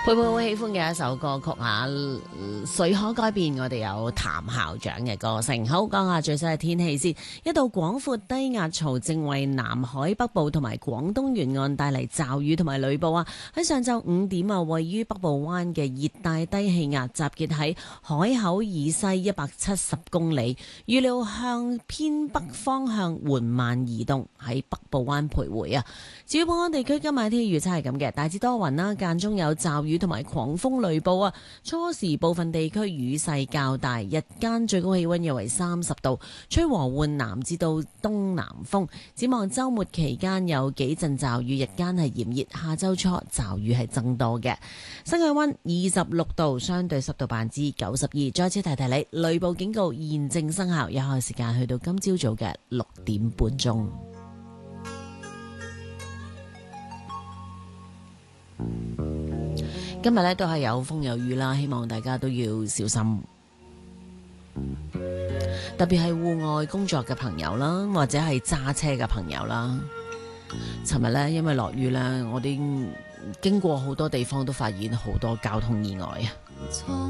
會唔會好喜歡嘅一首歌曲啊？誰可改變？我哋有譚校長嘅歌聲。好，講下最新嘅天氣先。一道廣闊低壓槽正為南海北部同埋廣東沿岸帶嚟驟雨同埋雷暴啊！喺上晝5點啊，位於北部灣嘅熱帶低氣壓集結喺海口以西170公里，預料向偏北方向緩慢移動，喺北部灣徘徊啊！至於本港地區今晚天氣預測係咁嘅，大致多雲啦，間中有驟雨同埋狂風雷暴啊！初時部分地區雨勢較大，日間最高氣溫約為30度，吹和緩南至到東南風。展望週末期間有幾陣驟雨，日間係炎熱，下週初驟雨係增多嘅。室外溫26度，相對濕度92%。再次提提你，雷暴警告現正生效，有效時間去到今朝早嘅6點半鐘。今日都係有風有雨啦，希望大家都要小心，特別係戶外工作嘅朋友啦，或者係揸車嘅朋友啦。尋日呢，因為落雨呢，我哋經過好多地方都發現好多交通意外啊。